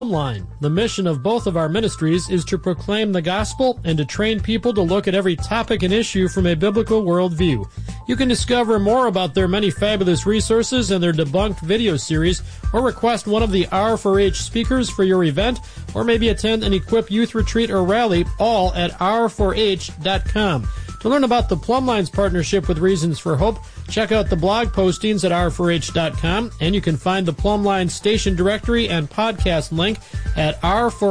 Line. The mission of both of our ministries is to proclaim the gospel and to train people to look at every topic and issue from a biblical worldview. You can discover more about their many fabulous resources and their debunked video series, or request one of the R4H speakers for your event, or maybe attend an Equip Youth Retreat or rally, all at r4h.com. To learn about the Plumline's partnership with Reasons for Hope, check out the blog postings at r4h.com, and you can find the Plumline station directory and podcast link at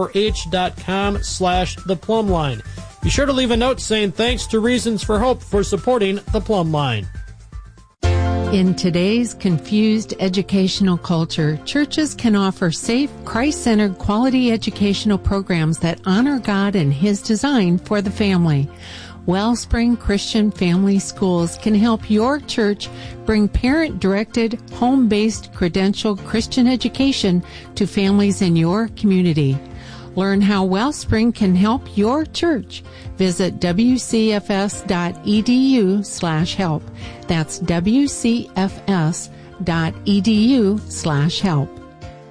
r4h.com/theplumline. Be sure to leave a note saying thanks to Reasons for Hope for supporting the Plumline. In today's confused educational culture, churches can offer safe, Christ-centered, quality educational programs that honor God and His design for the family. Wellspring Christian Family Schools can help your church bring parent-directed, home-based, credentialed Christian education to families in your community. Learn how Wellspring can help your church. Visit wcfs.edu/help. That's wcfs.edu/help.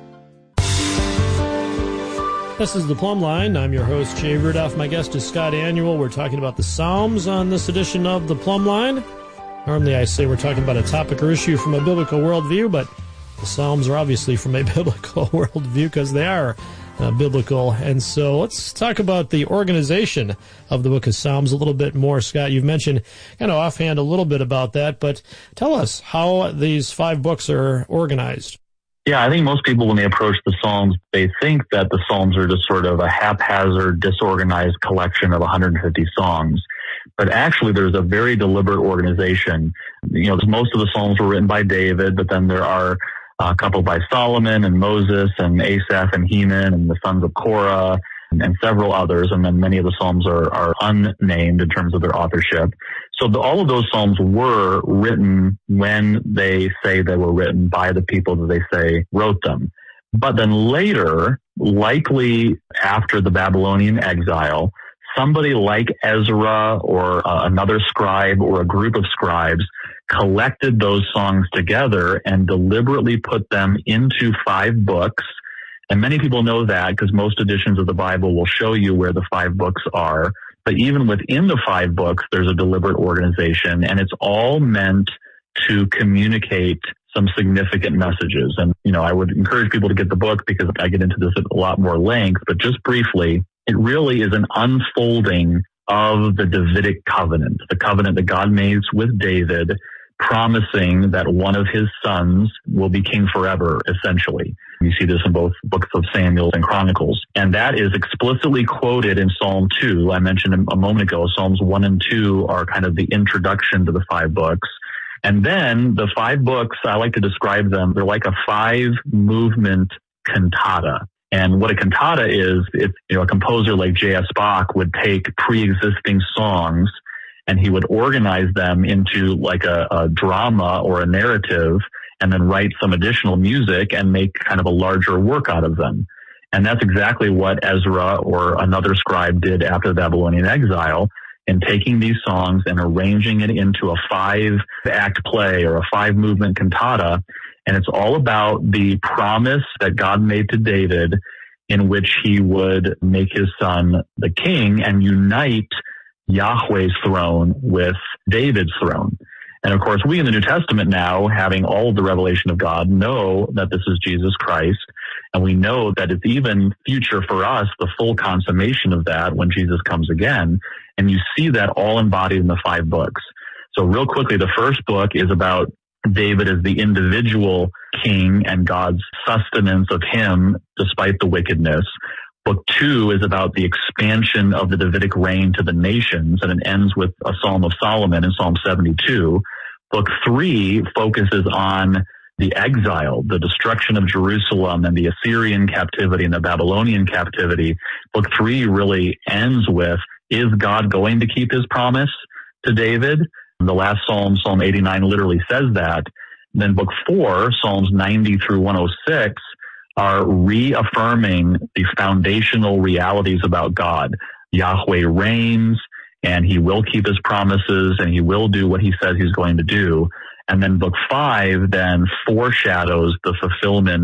This is the Plumb Line. I'm your host, Jay Rudolph. My guest is Scott Annual. We're talking about the Psalms on this edition of the Plumb Line. Normally I say we're talking about a topic or issue from a biblical worldview, but the Psalms are obviously from a biblical worldview because they are biblical. And so let's talk about the organization of the book of Psalms a little bit more. Scott, you've mentioned kind of offhand a little bit about that, but tell us how these 5 books are organized. Yeah, I think most people, when they approach the Psalms, they think that the Psalms are just sort of a haphazard, disorganized collection of 150 songs. But actually, there's a very deliberate organization. You know, most of the Psalms were written by David, but then there are a couple by Solomon and Moses and Asaph and Heman and the sons of Korah and several others. And then many of the Psalms are unnamed in terms of their authorship. So all of those Psalms were written when they say they were written by the people that they say wrote them. But then later, likely after the Babylonian exile, somebody like Ezra or another scribe or a group of scribes collected those songs together and deliberately put them into 5 books. And many people know that because most editions of the Bible will show you where the 5 books are. But even within the 5 books, there's a deliberate organization, and it's all meant to communicate some significant messages. And, you know, I would encourage people to get the book because I get into this at a lot more length. But just briefly, it really is an unfolding of the Davidic covenant, the covenant that God made with David, promising that one of his sons will be king forever, essentially. You see this in both books of Samuel and Chronicles. And that is explicitly quoted in Psalm 2. I mentioned a moment ago, Psalms 1 and 2 are kind of the introduction to the 5 books. And then the 5 books, I like to describe them, they're like a 5-movement cantata. And what a cantata is, it's, you know, a composer like J.S. Bach would take pre-existing songs and he would organize them into like a drama or a narrative and then write some additional music and make kind of a larger work out of them. And that's exactly what Ezra or another scribe did after the Babylonian exile, in taking these songs and arranging it into a 5-act play or a 5-movement cantata. And it's all about the promise that God made to David in which he would make his son the king and unite Yahweh's throne with David's throne. And of course, we in the New Testament now, having all of the revelation of God, know that this is Jesus Christ. And we know that it's even future for us, the full consummation of that when Jesus comes again. And you see that all embodied in the 5 books. So real quickly, the first book is about David as the individual king and God's sustenance of him despite the wickedness. Book 2 is about the expansion of the Davidic reign to the nations, and it ends with a Psalm of Solomon in Psalm 72. Book 3 focuses on the exile, the destruction of Jerusalem and the Assyrian captivity and the Babylonian captivity. Book 3 really ends with, is God going to keep his promise to David? The last Psalm, Psalm 89, literally says that. Then book 4, Psalms 90 through 106, are reaffirming the foundational realities about God. Yahweh reigns, and he will keep his promises, and he will do what he says he's going to do. And then book 5 then foreshadows the fulfillment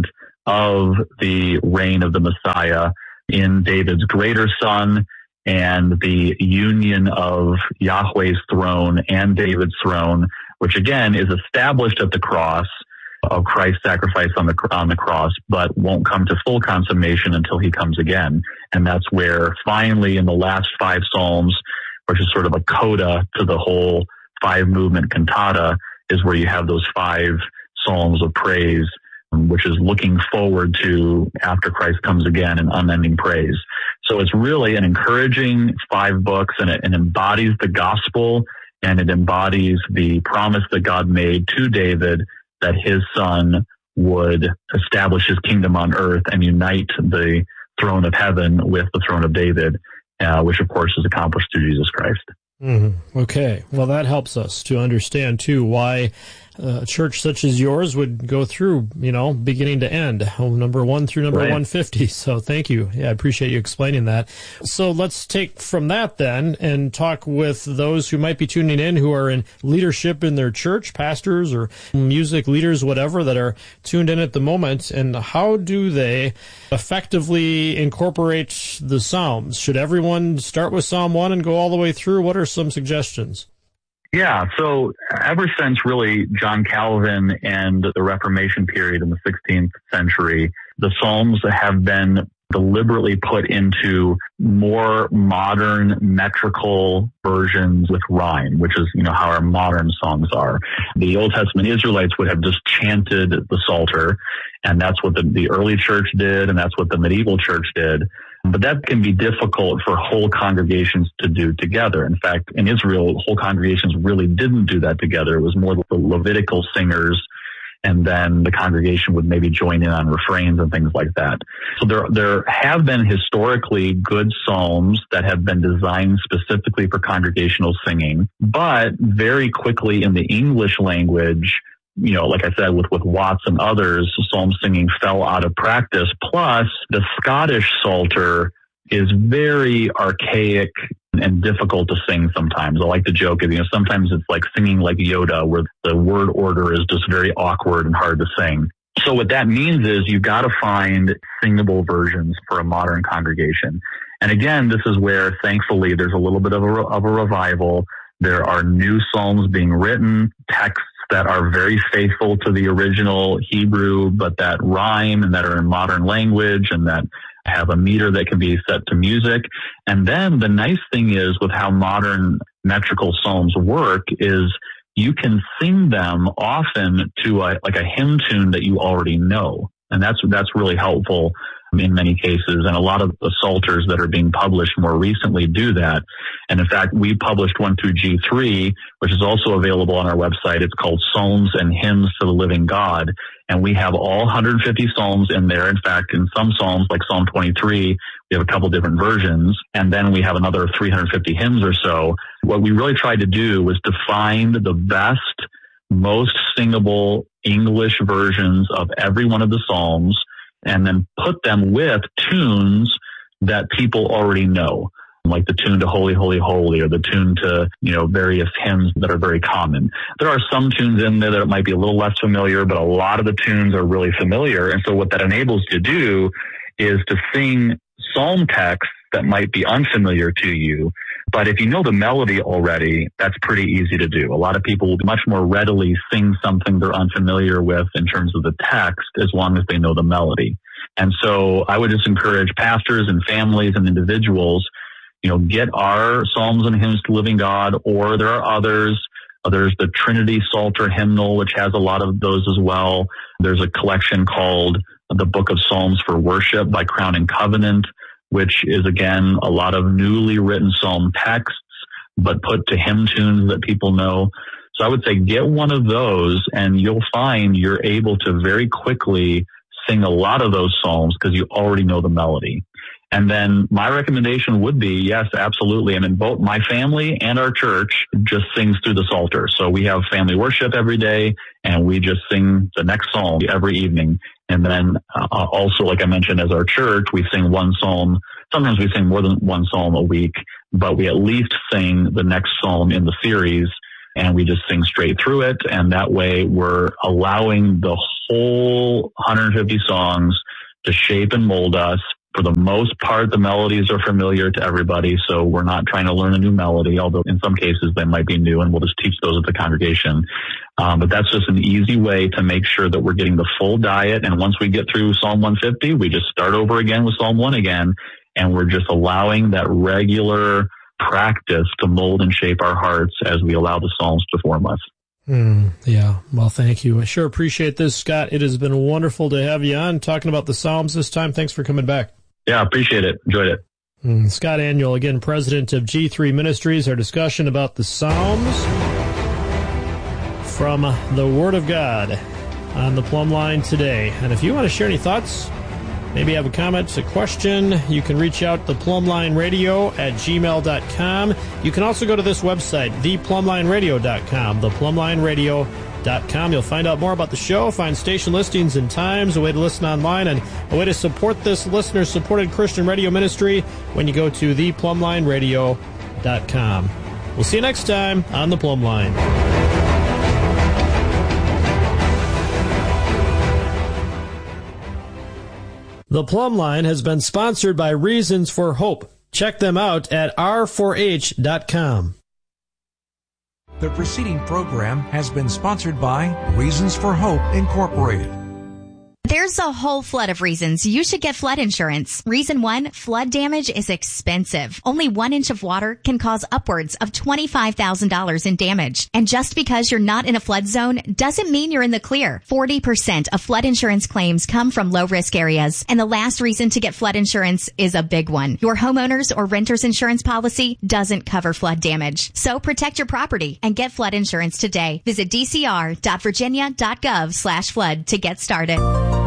of the reign of the Messiah in David's greater son and the union of Yahweh's throne and David's throne, which again is established at the cross of Christ's sacrifice on the cross, but won't come to full consummation until he comes again. And that's where finally in the last 5 Psalms, which is sort of a coda to the whole 5-movement cantata, is where you have those 5 Psalms of praise, which is looking forward to after Christ comes again and unending praise. So it's really an encouraging 5 books, and it embodies the gospel, and it embodies the promise that God made to David that his son would establish his kingdom on earth and unite the throne of heaven with the throne of David, which of course is accomplished through Jesus Christ. Mm-hmm. Okay. Well, that helps us to understand, too, why a church such as yours would go through, beginning to end, number 1 through number 150. So thank you. Yeah, I appreciate you explaining that. So let's take from that then and talk with those who might be tuning in who are in leadership in their church, pastors or music leaders, whatever, that are tuned in at the moment. And how do they effectively incorporate the Psalms? Should everyone start with Psalm 1 and go all the way through? What are some suggestions? Yeah, so ever since really John Calvin and the Reformation period in the 16th century, the Psalms have been deliberately put into more modern metrical versions with rhyme, which is, how our modern songs are. The Old Testament Israelites would have just chanted the Psalter, and that's what the early church did, and that's what the medieval church did. But that can be difficult for whole congregations to do together. In fact, in Israel, whole congregations really didn't do that together. It was more the Levitical singers, and then the congregation would maybe join in on refrains and things like that. So there have been historically good psalms that have been designed specifically for congregational singing, but very quickly in the English language, like I said, with Watts and others, psalm singing fell out of practice. Plus, the Scottish Psalter is very archaic and difficult to sing sometimes. I like to joke, sometimes it's like singing like Yoda, where the word order is just very awkward and hard to sing. So what that means is you've got to find singable versions for a modern congregation. And again, this is where, thankfully, there's a little bit of a revival. There are new psalms being written, texts that are very faithful to the original Hebrew, but that rhyme and that are in modern language and that have a meter that can be set to music. And then the nice thing is with how modern metrical psalms work is you can sing them often to a hymn tune that you already know. And that's really helpful in many cases. And a lot of the Psalters that are being published more recently do that. And in fact, we published one through G3, which is also available on our website. It's called Psalms and Hymns to the Living God. And we have all 150 Psalms in there. In fact, in some Psalms, like Psalm 23, we have a couple different versions. And then we have another 350 hymns or so. What we really tried to do was to find the best, most singable English versions of every one of the Psalms, and then put them with tunes that people already know, like the tune to Holy, Holy, Holy, or the tune to, various hymns that are very common. There are some tunes in there that might be a little less familiar, but a lot of the tunes are really familiar. And so what that enables you to do is to sing psalm texts that might be unfamiliar to you. But if you know the melody already, that's pretty easy to do. A lot of people will much more readily sing something they're unfamiliar with in terms of the text as long as they know the melody. And so I would just encourage pastors and families and individuals, get our Psalms and Hymns to Living God, or there are others. There's the Trinity Psalter Hymnal, which has a lot of those as well. There's a collection called the Book of Psalms for Worship by Crown and Covenant, which is, again, a lot of newly written psalm texts, but put to hymn tunes that people know. So I would say get one of those, and you'll find you're able to very quickly sing a lot of those psalms because you already know the melody. And then my recommendation would be, yes, absolutely. I mean, both my family and our church just sings through the Psalter. So we have family worship every day, and we just sing the next psalm every evening. And then also, like I mentioned, as our church, we sing one psalm. Sometimes we sing more than one psalm a week, but we at least sing the next psalm in the series, and we just sing straight through it. And that way we're allowing the whole 150 songs to shape and mold us. For the most part, the melodies are familiar to everybody, so we're not trying to learn a new melody, although in some cases they might be new, and we'll just teach those at the congregation. But that's just an easy way to make sure that we're getting the full diet, and once we get through Psalm 150, we just start over again with Psalm 1 again, and we're just allowing that regular practice to mold and shape our hearts as we allow the Psalms to form us. Yeah, well, thank you. I sure appreciate this, Scott. It has been wonderful to have you on talking about the Psalms this time. Thanks for coming back. Yeah, appreciate it. Enjoyed it. Scott Aniol, again, president of G3 Ministries, our discussion about the Psalms from the Word of God on the Plumb Line today. And if you want to share any thoughts, maybe have a comment, a question, you can reach out to theplumlineradio@gmail.com. You can also go to this website, theplumlineradio.com, theplumlineradio.com. You'll find out more about the show, find station listings and times, a way to listen online, and a way to support this listener-supported Christian radio ministry when you go to theplumlineradio.com. We'll see you next time on The Plumb Line. The Plumb Line has been sponsored by Reasons for Hope. Check them out at r4h.com. The preceding program has been sponsored by Reasons for Hope, Incorporated. There's a whole flood of reasons you should get flood insurance. Reason 1, flood damage is expensive. Only 1 inch of water can cause upwards of $25,000 in damage. And just because you're not in a flood zone doesn't mean you're in the clear. 40% of flood insurance claims come from low-risk areas. And the last reason to get flood insurance is a big one. Your homeowner's or renter's insurance policy doesn't cover flood damage. So protect your property and get flood insurance today. Visit dcr.virginia.gov/flood to get started.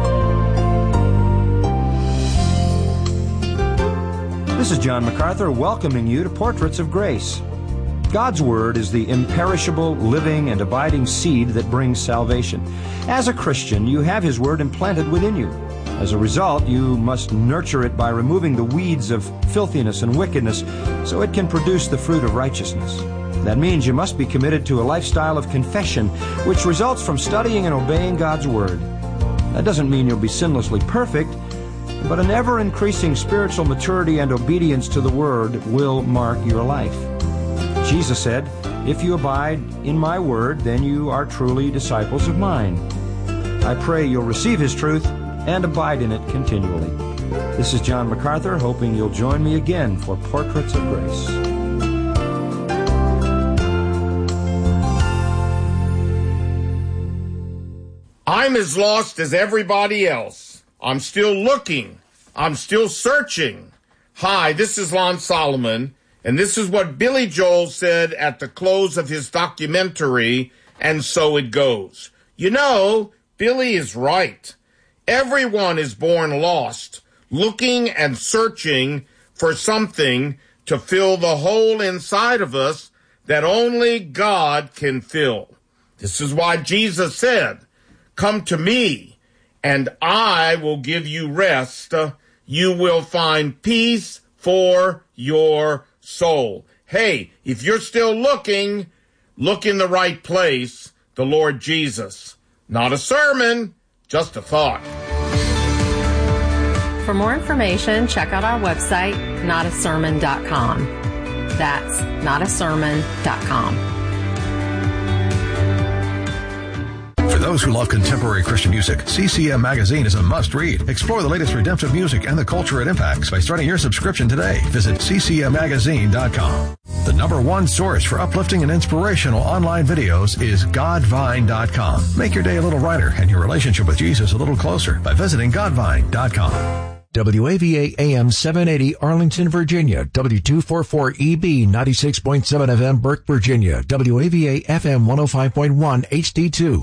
This is John MacArthur welcoming you to Portraits of Grace. God's Word is the imperishable, living, and abiding seed that brings salvation. As a Christian, you have His Word implanted within you. As a result, you must nurture it by removing the weeds of filthiness and wickedness so it can produce the fruit of righteousness. That means you must be committed to a lifestyle of confession, which results from studying and obeying God's Word. That doesn't mean you'll be sinlessly perfect, but an ever-increasing spiritual maturity and obedience to the Word will mark your life. Jesus said, "If you abide in my Word, then you are truly disciples of mine." I pray you'll receive His truth and abide in it continually. This is John MacArthur, hoping you'll join me again for Portraits of Grace. I'm as lost as everybody else. I'm still looking. I'm still searching. Hi, this is Lon Solomon, and this is what Billy Joel said at the close of his documentary, And So It Goes. You know, Billy is right. Everyone is born lost, looking and searching for something to fill the hole inside of us that only God can fill. This is why Jesus said, "Come to me, and I will give you rest. You will find peace for your soul." Hey, if you're still looking, look in the right place, the Lord Jesus. Not a sermon, just a thought. For more information, check out our website, notasermon.com. That's notasermon.com. For those who love contemporary Christian music, CCM Magazine is a must-read. Explore the latest redemptive music and the culture it impacts by starting your subscription today. Visit ccmmagazine.com. The #1 source for uplifting and inspirational online videos is godvine.com. Make your day a little brighter and your relationship with Jesus a little closer by visiting godvine.com. WAVA AM 780 Arlington, Virginia. W244EB 96.7 FM Burke, Virginia. WAVA FM 105.1 HD2.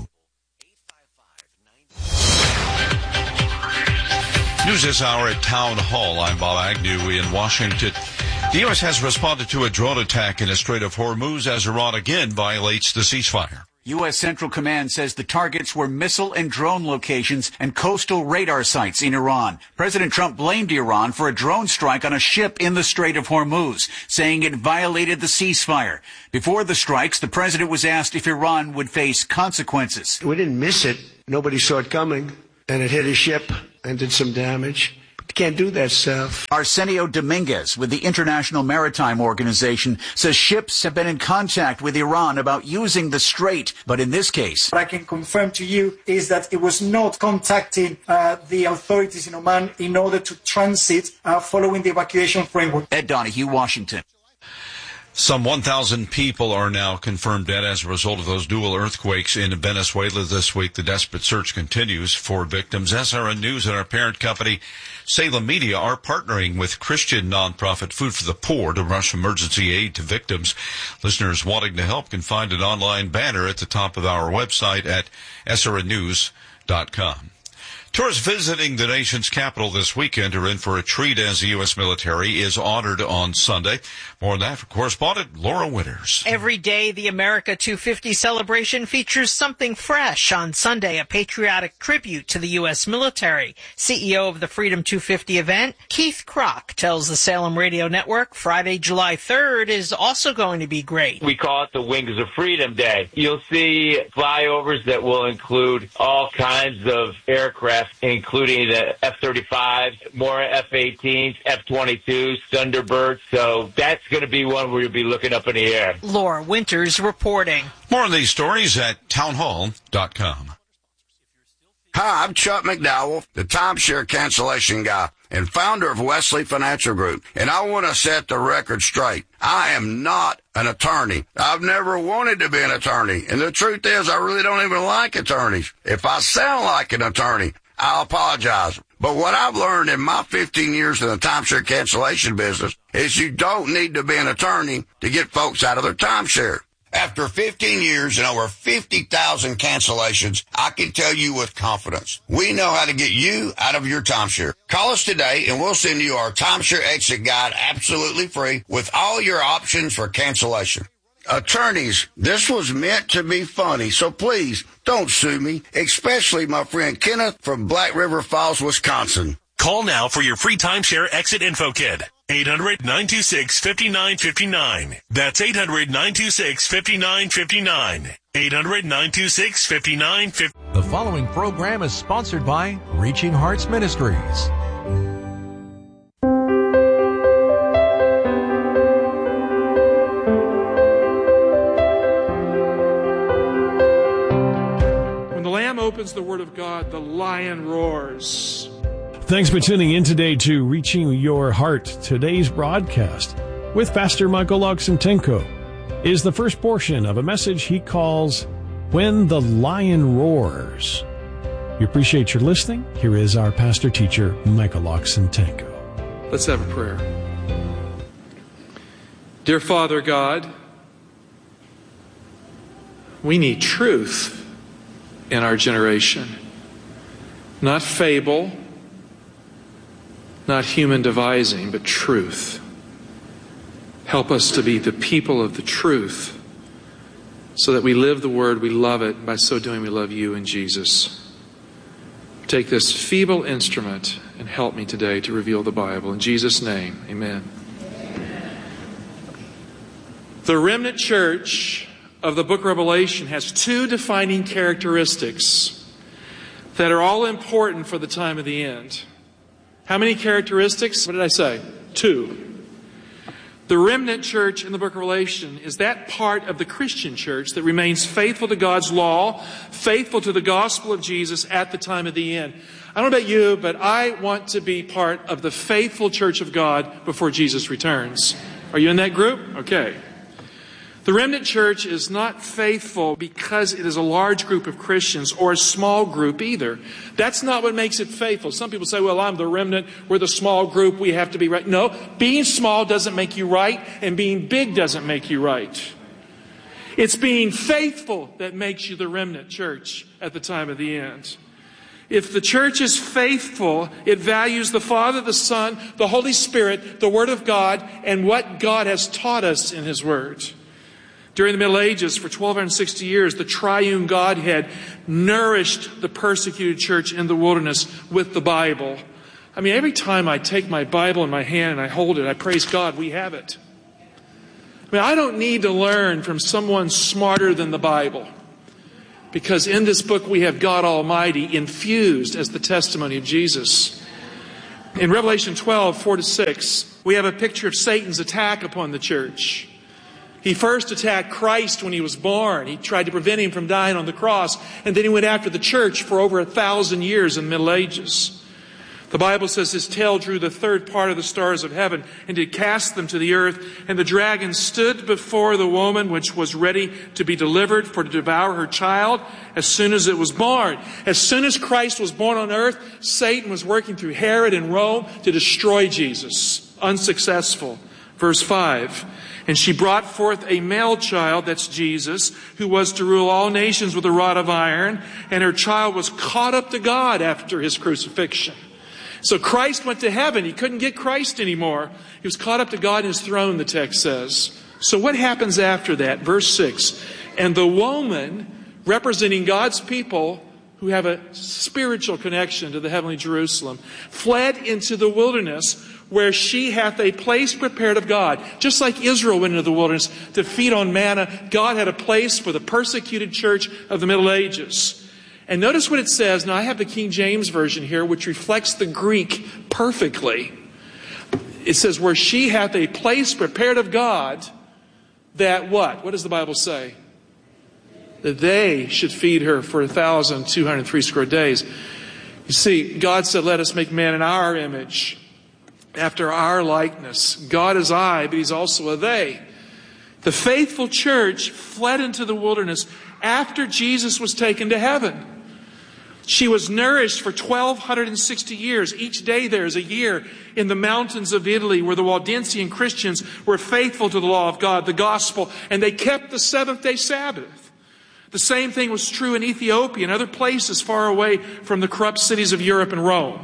News this hour at Town Hall. I'm Bob Agnew in Washington. The U.S. has responded to a drone attack in the Strait of Hormuz as Iran again violates the ceasefire. U.S. Central Command says the targets were missile and drone locations and coastal radar sites in Iran. President Trump blamed Iran for a drone strike on a ship in the Strait of Hormuz, saying it violated the ceasefire. Before the strikes, the president was asked if Iran would face consequences. We didn't miss it. Nobody saw it coming, and it hit a ship and did some damage. You can't do that stuff. Arsenio Dominguez with the International Maritime Organization says ships have been in contact with Iran about using the strait, but in this case... What I can confirm to you is that it was not contacting the authorities in Oman in order to transit following the evacuation framework. Ed Donahue, Washington. Some 1,000 people are now confirmed dead as a result of those dual earthquakes in Venezuela this week. The desperate search continues for victims. SRN News and our parent company, Salem Media, are partnering with Christian nonprofit Food for the Poor to rush emergency aid to victims. Listeners wanting to help can find an online banner at the top of our website at srnnews.com. Tourists visiting the nation's capital this weekend are in for a treat as the U.S. military is honored on Sunday. More on that from correspondent Laura Winters. Every day, the America 250 celebration features something fresh. On Sunday, a patriotic tribute to the U.S. military. CEO of the Freedom 250 event, Keith Kroc, tells the Salem Radio Network Friday, July 3rd is also going to be great. We call it the Wings of Freedom Day. You'll see flyovers that will include all kinds of aircraft, including the F-35s, more F-18s, F-22s, Thunderbirds. So that's going to be one where you'll be looking up in the air. Laura Winters reporting. More on these stories at townhall.com. Hi, I'm Chuck McDowell, the timeshare cancellation guy and founder of Wesley Financial Group, and I want to set the record straight. I am not an attorney. I've never wanted to be an attorney, and the truth is I really don't even like attorneys. If I sound like an attorney, I'll apologize. But what I've learned in my 15 years in the timeshare cancellation business is you don't need to be an attorney to get folks out of their timeshare. After 15 years and over 50,000 cancellations, I can tell you with confidence, we know how to get you out of your timeshare. Call us today and we'll send you our timeshare exit guide absolutely free with all your options for cancellation. Attorneys, this was meant to be funny, so please don't sue me, especially my friend Kenneth from Black River Falls, Wisconsin. Call now for your free timeshare exit info kit. 800-926-5959. That's 800-926-5959. 800-926-5959. The following program is sponsored by Reaching Hearts Ministries. When the Lamb opens the Word of God, the lion roars. Thanks for tuning in today to Reaching Your Heart. Today's broadcast with Pastor Michael Oxentenko is the first portion of a message he calls When the Lion Roars. We appreciate your listening. Here is our pastor teacher, Michael Oxentenko. Let's have a prayer. Dear Father God, we need truth in our generation, not fable, not human devising, but truth. Help us to be the people of the truth so that we live the word, we love it, and by so doing we love you and Jesus. Take this feeble instrument and help me today to reveal the Bible. In Jesus' name, amen. The remnant church of the book of Revelation has two defining characteristics that are all important for the time of the end. How many characteristics? What did I say? Two. The remnant church in the book of Revelation is that part of the Christian church that remains faithful to God's law, faithful to the gospel of Jesus at the time of the end. I don't know about you, but I want to be part of the faithful church of God before Jesus returns. Are you in that group? Okay. The remnant church is not faithful because it is a large group of Christians or a small group either. That's not what makes it faithful. Some people say, well, I'm the remnant, we're the small group, we have to be right. No, being small doesn't make you right, and being big doesn't make you right. It's being faithful that makes you the remnant church at the time of the end. If the church is faithful, it values the Father, the Son, the Holy Spirit, the Word of God, and what God has taught us in His Word. During the Middle Ages, for 1260 years, the triune Godhead nourished the persecuted church in the wilderness with the Bible. I mean, every time I take my Bible in my hand and I hold it, I praise God, we have it. I mean, I don't need to learn from someone smarter than the Bible, because in this book we have God Almighty infused as the testimony of Jesus. In Revelation 12, 4-6, we have a picture of Satan's attack upon the church. He first attacked Christ when he was born. He tried to prevent him from dying on the cross. And then he went after the church for over 1,000 years in the Middle Ages. The Bible says his tail drew the third part of the stars of heaven and did cast them to the earth. And the dragon stood before the woman which was ready to be delivered for to devour her child as soon as it was born. As soon as Christ was born on earth, Satan was working through Herod and Rome to destroy Jesus. Unsuccessful. Verse 5. And she brought forth a male child, that's Jesus, who was to rule all nations with a rod of iron. And her child was caught up to God after his crucifixion. So Christ went to heaven. He couldn't get Christ anymore. He was caught up to God in his throne, the text says. So what happens after that? Verse 6. And the woman, representing God's people who have a spiritual connection to the heavenly Jerusalem, fled into the wilderness, where she hath a place prepared of God. Just like Israel went into the wilderness to feed on manna, God had a place for the persecuted church of the Middle Ages. And notice what it says. Now I have the King James Version here, which reflects the Greek perfectly. It says, where she hath a place prepared of God, that what? What does the Bible say? That they should feed her for 1,260 days. You see, God said, let us make man in our image, after our likeness. God is I, but He's also a they. The faithful church fled into the wilderness after Jesus was taken to heaven. She was nourished for 1,260 years. Each day there is a year in the mountains of Italy where the Waldensian Christians were faithful to the law of God, the gospel, and they kept the seventh-day Sabbath. The same thing was true in Ethiopia and other places far away from the corrupt cities of Europe and Rome.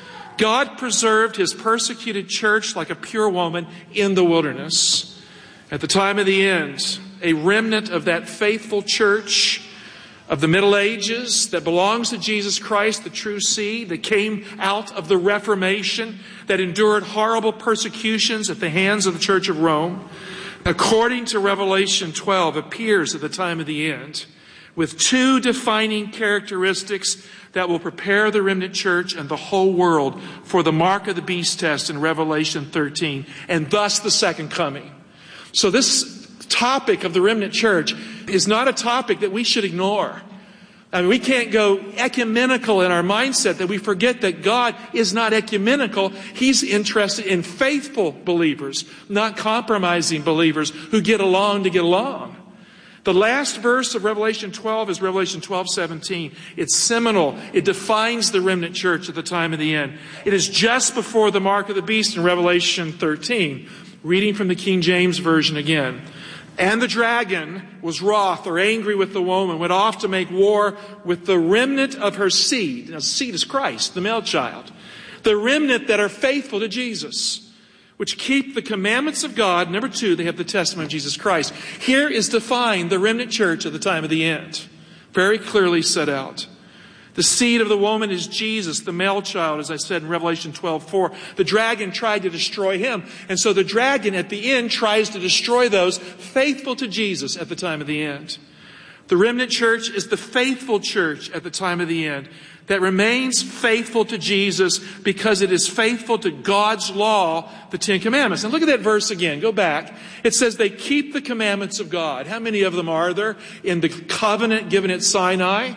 God preserved His persecuted church like a pure woman in the wilderness. At the time of the end, a remnant of that faithful church of the Middle Ages that belongs to Jesus Christ, the true seed, that came out of the Reformation, that endured horrible persecutions at the hands of the Church of Rome, according to Revelation 12, appears at the time of the end with two defining characteristics that will prepare the remnant church and the whole world for the mark of the beast test in Revelation 13, and thus the second coming. So this topic of the remnant church is not a topic that we should ignore. I mean, we can't go ecumenical in our mindset that we forget that God is not ecumenical. He's interested in faithful believers, not compromising believers who get along to get along. The last verse of Revelation 12 is Revelation 12:17. It's seminal. It defines the remnant church at the time of the end. It is just before the mark of the beast in Revelation 13. Reading from the King James Version again. And the dragon was wroth or angry with the woman, went off to make war with the remnant of her seed. Now, the seed is Christ, the male child. The remnant that are faithful to Jesus, which keep the commandments of God. Number two, they have the testimony of Jesus Christ. Here is defined the remnant church at the time of the end. Very clearly set out. The seed of the woman is Jesus, the male child, as I said in Revelation 12:4. The dragon tried to destroy him. And so the dragon at the end tries to destroy those faithful to Jesus at the time of the end. The remnant church is the faithful church at the time of the end that remains faithful to Jesus because it is faithful to God's law, the Ten Commandments. And look at that verse again. Go back. It says they keep the commandments of God. How many of them are there in the covenant given at Sinai?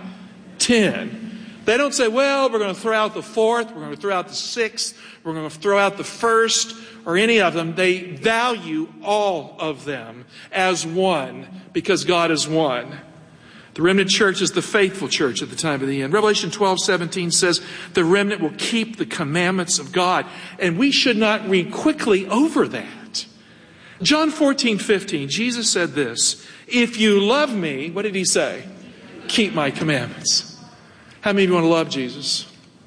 10. They don't say, well, we're going to throw out the fourth, we're going to throw out the sixth, we're going to throw out the first, or any of them. They value all of them as one because God is one. The remnant church is the faithful church at the time of the end. Revelation 12:17 says the remnant will keep the commandments of God. And we should not read quickly over that. John 14:15, Jesus said this, if you love me, what did He say? Keep my commandments. How many of you want to love Jesus?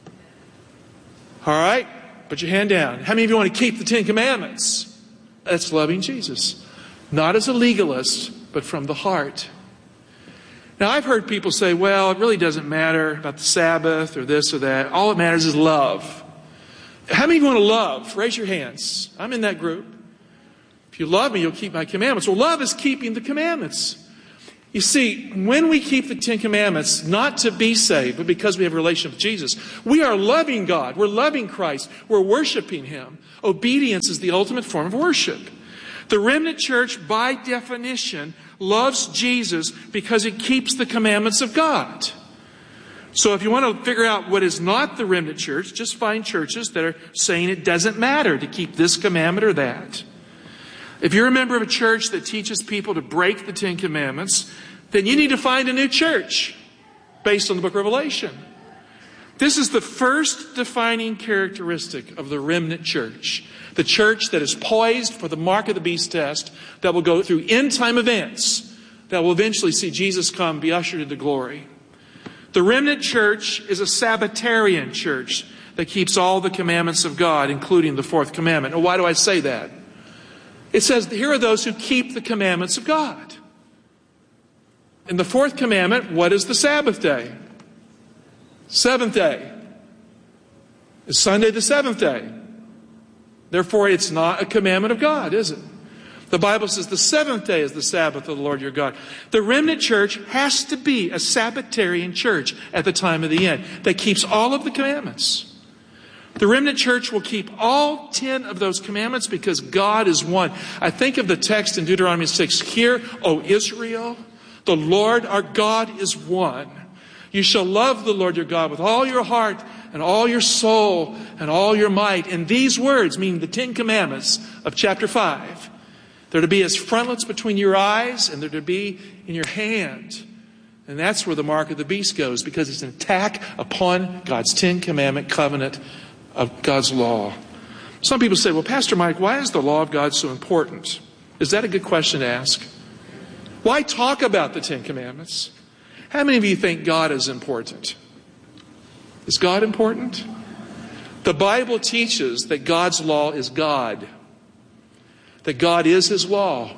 All right, put your hand down. How many of you want to keep the Ten Commandments? That's loving Jesus. Not as a legalist, but from the heart. Now, I've heard people say, well, it really doesn't matter about the Sabbath or this or that. All that matters is love. How many of you want to love? Raise your hands. I'm in that group. If you love me, you'll keep my commandments. Well, love is keeping the commandments. You see, when we keep the 10 Commandments, not to be saved, but because we have a relationship with Jesus, we are loving God. We're loving Christ. We're worshiping Him. Obedience is the ultimate form of worship. The remnant church, by definition, loves Jesus because it keeps the commandments of God. So if you want to figure out what is not the remnant church, just find churches that are saying it doesn't matter to keep this commandment or that. If you're a member of a church that teaches people to break the 10 Commandments, then you need to find a new church based on the book of Revelation. This is the first defining characteristic of the remnant church. The church that is poised for the mark of the beast test, that will go through end-time events, that will eventually see Jesus come, be ushered into glory. The remnant church is a Sabbatarian church that keeps all the commandments of God, including the fourth commandment. Now, why do I say that? It says, here are those who keep the commandments of God. In the fourth commandment, what is the Sabbath day? Seventh day. Is Sunday the seventh day? Therefore, it's not a commandment of God, is it? The Bible says the seventh day is the Sabbath of the Lord your God. The remnant church has to be a Sabbatarian church at the time of the end that keeps all of the commandments. The remnant church will keep all 10 of those commandments because God is one. I think of the text in Deuteronomy 6. Hear, O Israel, the Lord our God is one. You shall love the Lord your God with all your heart and all your soul and all your might. And these words mean the 10 commandments of chapter 5. They're to be as frontlets between your eyes and they're to be in your hand. And that's where the mark of the beast goes, because it's an attack upon God's 10 commandment covenant of God's law. Some people say, well, Pastor Mike, why is the law of God so important? Is that a good question to ask? Why talk about the 10 commandments? How many of you think God is important? Is God important? The Bible teaches that God's law is God. That God is His law.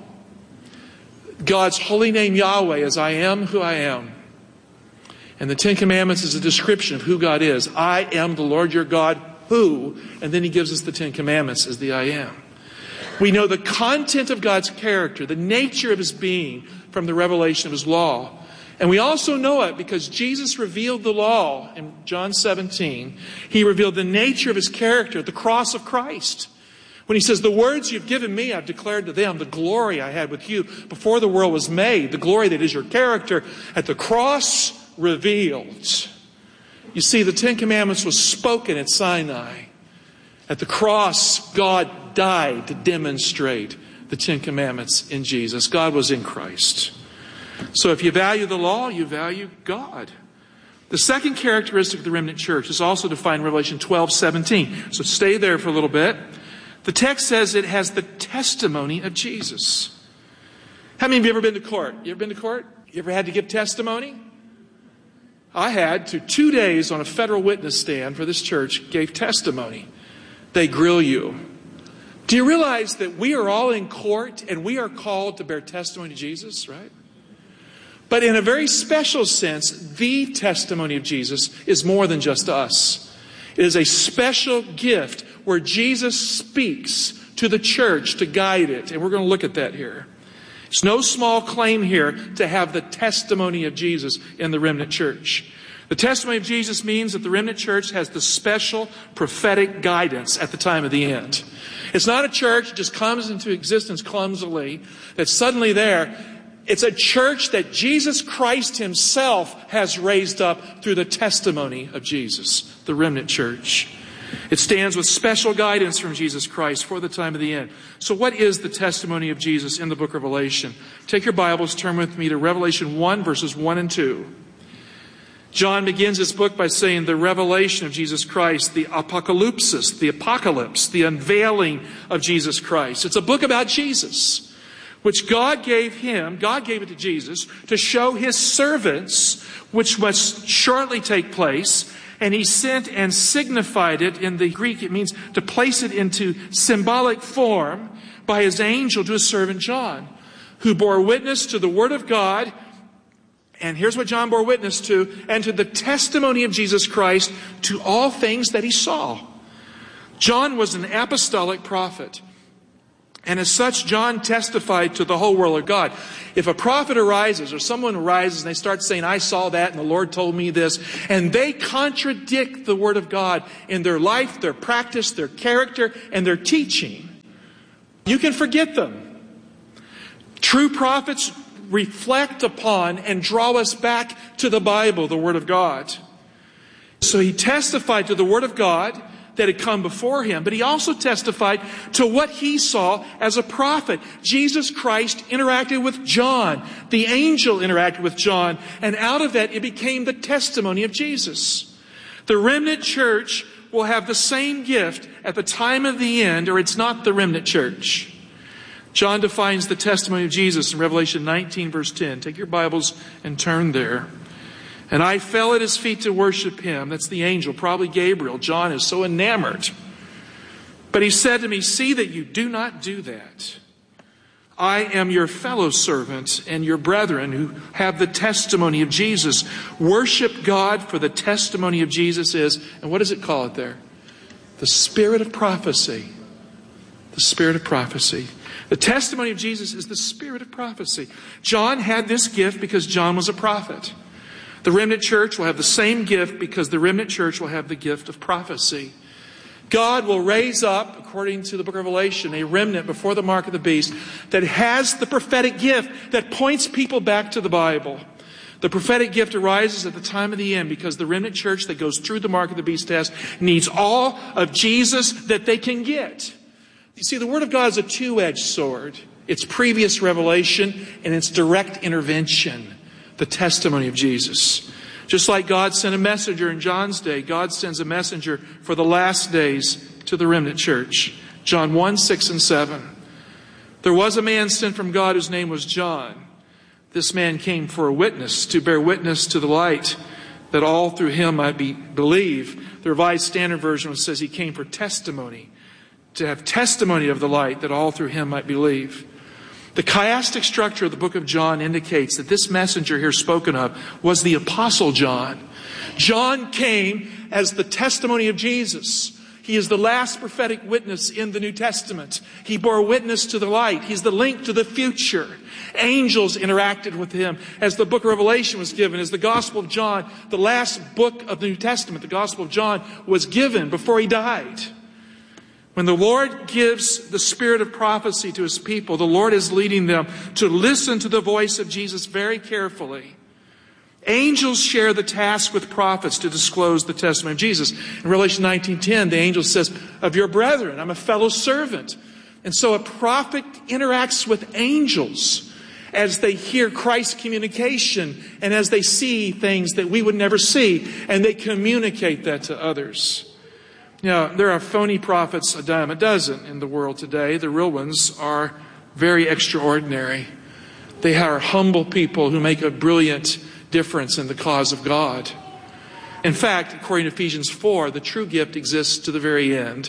God's holy name Yahweh is I am who I am. And the 10 Commandments is a description of who God is. I am the Lord your God who, and then He gives us the 10 Commandments as the I am. We know the content of God's character, the nature of His being from the revelation of His law. And we also know it because Jesus revealed the law in John 17. He revealed the nature of His character at the cross of Christ. When He says, the words you've given me, I've declared to them the glory I had with you before the world was made, the glory that is your character at the cross revealed. You see, the 10 Commandments was spoken at Sinai. At the cross, God died to demonstrate the 10 Commandments in Jesus. God was in Christ. So if you value the law, you value God. The second characteristic of the remnant church is also defined in Revelation 12:17. So stay there for a little bit. The text says it has the testimony of Jesus. How many of you ever been to court? You ever been to court? You ever had to give testimony? I had to 2 days on a federal witness stand for this church, gave testimony. They grill you. Do you realize that we are all in court and we are called to bear testimony to Jesus, right? But in a very special sense, the testimony of Jesus is more than just us. It is a special gift where Jesus speaks to the church to guide it. And we're going to look at that here. It's no small claim here to have the testimony of Jesus in the remnant church. The testimony of Jesus means that the remnant church has the special prophetic guidance at the time of the end. It's not a church that just comes into existence clumsily, that's suddenly there. It's a church that Jesus Christ Himself has raised up through the testimony of Jesus, the remnant church. It stands with special guidance from Jesus Christ for the time of the end. So what is the testimony of Jesus in the book of Revelation? Take your Bibles, turn with me to Revelation 1, verses 1 and 2. John begins his book by saying the revelation of Jesus Christ, the apocalypse, the unveiling of Jesus Christ. It's a book about Jesus, which God gave it to Jesus to show His servants, which must shortly take place. And He sent and signified it. In the Greek, it means to place it into symbolic form by His angel to His servant John, who bore witness to the Word of God. And here's what John bore witness to, and to the testimony of Jesus Christ, to all things that he saw. John was an apostolic prophet. And as such, John testified to the whole world of God. If a prophet arises, or someone arises and they start saying, I saw that and the Lord told me this, and they contradict the Word of God in their life, their practice, their character, and their teaching, you can forget them. True prophets reflect upon and draw us back to the Bible, the Word of God. So he testified to the Word of God that had come before him, but he also testified to what he saw as a prophet. Jesus Christ interacted with John. The angel interacted with John, and out of that it became the testimony of Jesus. The remnant church will have the same gift at the time of the end, or it's not the remnant church. John defines the testimony of Jesus in Revelation 19, verse 10. Take your Bibles and turn there. And I fell at his feet to worship him. That's the angel, probably Gabriel. John is so enamored. But he said to me, see that you do not do that. I am your fellow servant and your brethren who have the testimony of Jesus. Worship God, for the testimony of Jesus is, and what does it call it there? The spirit of prophecy. The spirit of prophecy. The testimony of Jesus is the spirit of prophecy. John had this gift because John was a prophet. The remnant church will have the same gift because the remnant church will have the gift of prophecy. God will raise up, according to the book of Revelation, a remnant before the mark of the beast that has the prophetic gift that points people back to the Bible. The prophetic gift arises at the time of the end because the remnant church that goes through the mark of the beast test needs all of Jesus that they can get. You see, the Word of God is a two-edged sword. It's previous revelation and it's direct intervention. The testimony of Jesus. Just like God sent a messenger in John's day, God sends a messenger for the last days to the remnant church. John 1, 6 and 7. There was a man sent from God whose name was John. This man came for a witness, to bear witness to the light, that all through him might believe. The Revised Standard Version says he came for testimony, to have testimony of the light, that all through him might believe. The chiastic structure of the book of John indicates that this messenger here spoken of was the Apostle John. John came as the testimony of Jesus. He is the last prophetic witness in the New Testament. He bore witness to the light. He's the link to the future. Angels interacted with him as the book of Revelation was given, as the Gospel of John, the last book of the New Testament, the Gospel of John, was given before he died. When the Lord gives the spirit of prophecy to His people, the Lord is leading them to listen to the voice of Jesus very carefully. Angels share the task with prophets to disclose the testimony of Jesus. In Revelation 19:10, the angel says, of your brethren, I'm a fellow servant. And so a prophet interacts with angels as they hear Christ's communication and as they see things that we would never see, and they communicate that to others. You know, there are phony prophets a dime a dozen in the world today. The real ones are very extraordinary. They are humble people who make a brilliant difference in the cause of God. In fact, according to Ephesians 4, the true gift exists to the very end.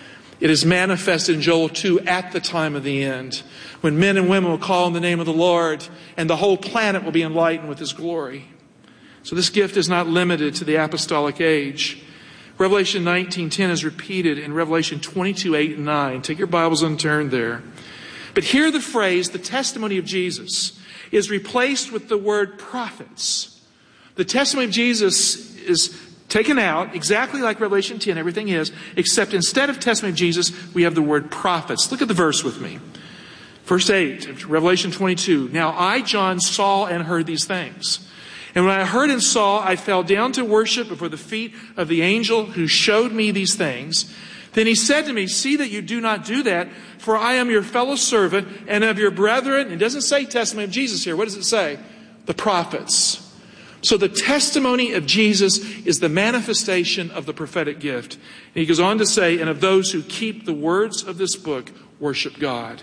It is manifested in Joel 2 at the time of the end, when men and women will call on the name of the Lord and the whole planet will be enlightened with His glory. So this gift is not limited to the apostolic age. Revelation 19:10 is repeated in Revelation 22:8 and 9. Take your Bibles and turn there. But here the phrase, the testimony of Jesus, is replaced with the word prophets. The testimony of Jesus is taken out, exactly like Revelation 10, everything is, except instead of testimony of Jesus, we have the word prophets. Look at the verse with me. Verse 8, Revelation 22. Now I, John, saw and heard these things. And when I heard and saw, I fell down to worship before the feet of the angel who showed me these things. Then he said to me, see that you do not do that, for I am your fellow servant and of your brethren. It doesn't say testimony of Jesus here. What does it say? The prophets. So the testimony of Jesus is the manifestation of the prophetic gift. And he goes on to say, and of those who keep the words of this book, worship God.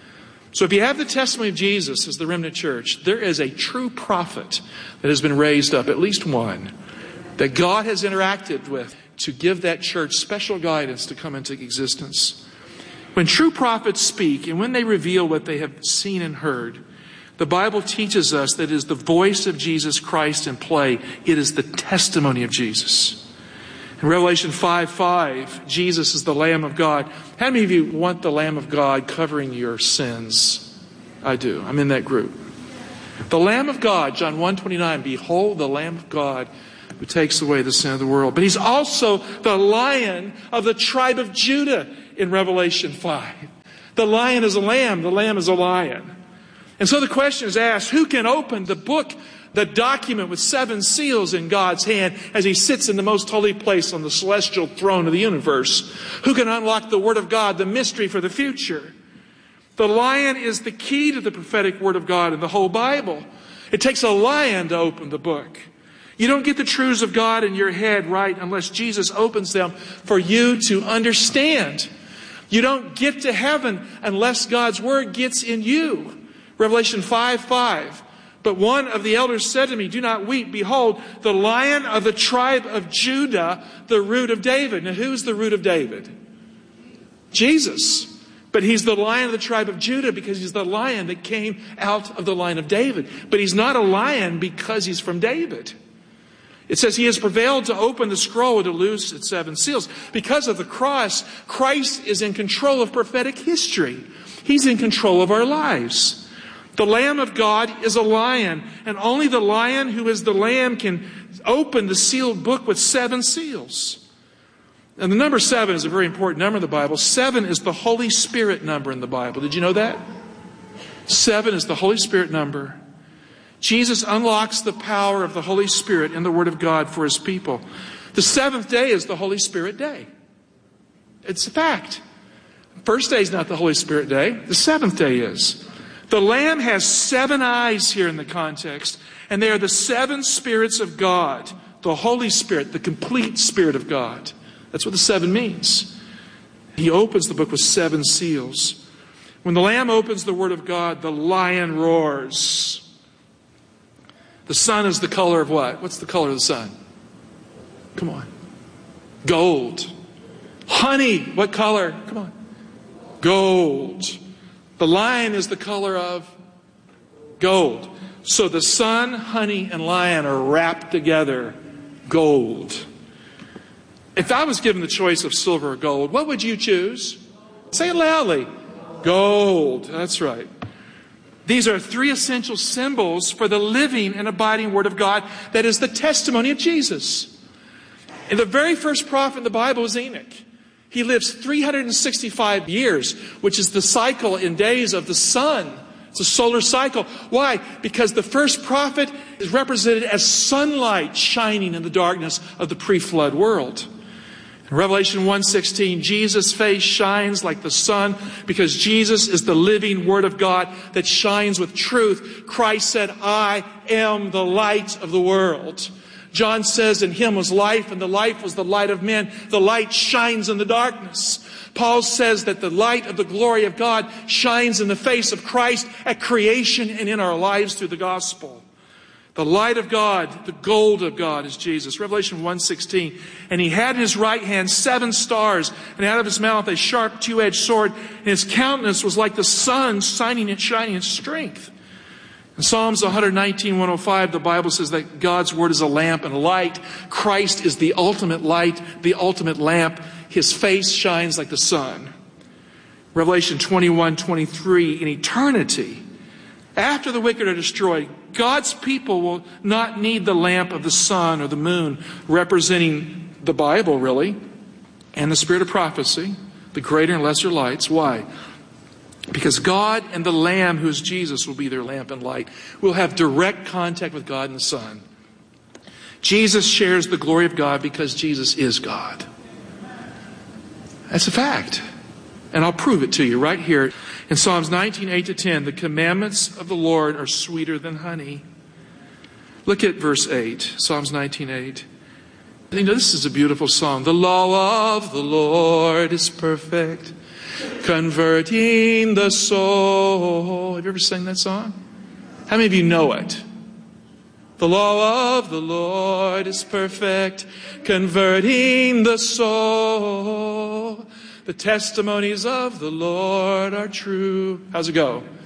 So if you have the testimony of Jesus as the remnant church, there is a true prophet that has been raised up, at least one, that God has interacted with to give that church special guidance to come into existence. When true prophets speak and when they reveal what they have seen and heard, The Bible teaches us that it is the voice of Jesus Christ in play. It is the testimony of Jesus. In Revelation 5:5, Jesus is the Lamb of God. How many of you want the Lamb of God covering your sins? I do. I'm in that group. The Lamb of God, John 1:29, behold the Lamb of God who takes away the sin of the world. But He's also the Lion of the tribe of Judah in Revelation 5. The lion is a lamb. The lamb is a lion. And so the question is asked, who can open the book, the document with 7 seals in God's hand as He sits in the most holy place on the celestial throne of the universe? Who can unlock the Word of God, the mystery for the future? The lion is the key to the prophetic Word of God in the whole Bible. It takes a lion to open the book. You don't get the truths of God in your head right unless Jesus opens them for you to understand. You don't get to heaven unless God's Word gets in you. Revelation 5:5. But one of the elders said to me, do not weep. Behold, the Lion of the tribe of Judah, the root of David. Now, who's the root of David? Jesus. But He's the Lion of the tribe of Judah because He's the lion that came out of the line of David. But He's not a lion because He's from David. It says He has prevailed to open the scroll and to loose its 7 seals. Because of the cross, Christ is in control of prophetic history. He's in control of our lives. The Lamb of God is a lion, and only the lion who is the Lamb can open the sealed book with 7 seals. And the number 7 is a very important number in the Bible. 7 is the Holy Spirit number in the Bible. Did you know that? 7 is the Holy Spirit number. Jesus unlocks the power of the Holy Spirit in the Word of God for His people. The 7th day is the Holy Spirit day. It's a fact. First day is not the Holy Spirit day. The 7th day is. The Lamb has 7 eyes here in the context, and they are the 7 spirits of God. The Holy Spirit, the complete Spirit of God. That's what the 7 means. He opens the book with 7 seals. When the Lamb opens the Word of God, the lion roars. The sun is the color of what? What's the color of the sun? Come on. Gold. Honey, what color? Come on. Gold. The lion is the color of gold. So the sun, honey, and lion are wrapped together. Gold. If I was given the choice of silver or gold, what would you choose? Say it loudly. Gold. That's right. These are 3 essential symbols for the living and abiding Word of God that is the testimony of Jesus. And the very first prophet in the Bible is Enoch. He lives 365 years, which is the cycle in days of the sun. It's a solar cycle. Why? Because the first prophet is represented as sunlight shining in the darkness of the pre-flood world. In Revelation 1:16, Jesus' face shines like the sun because Jesus is the living Word of God that shines with truth. Christ said, I am the light of the world. John says, in Him was life, and the life was the light of men. The light shines in the darkness. Paul says that the light of the glory of God shines in the face of Christ at creation and in our lives through the gospel. The light of God, the gold of God is Jesus. Revelation 1:16. And He had in His right hand 7 stars, and out of His mouth a sharp 2-edged sword, and His countenance was like the sun shining in strength. In Psalms 119:105, the Bible says that God's Word is a lamp and a light. Christ is the ultimate light, the ultimate lamp. His face shines like the sun. Revelation 21:23, in eternity, after the wicked are destroyed, God's people will not need the lamp of the sun or the moon, representing the Bible, really, and the spirit of prophecy, the greater and lesser lights. Why? Because God and the Lamb, who is Jesus, will be their lamp and light. We'll have direct contact with God and the Son. Jesus shares the glory of God because Jesus is God. That's a fact. And I'll prove it to you right here. In Psalms 19:8-10, the commandments of the Lord are sweeter than honey. Look at verse 8, Psalms 19:8. You know, this is a beautiful song. The law of the Lord is perfect, converting the soul. Have you ever sang that song? How many of you know it? The law of the Lord is perfect, converting the soul. The testimonies of the Lord are true. How's it go?